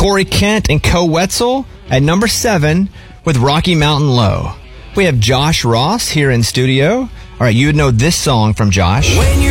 Corey Kent and Co Wetzel at number 7 with Rocky Mountain Low. We have Josh Ross here in studio. All right, you would know this song from Josh. When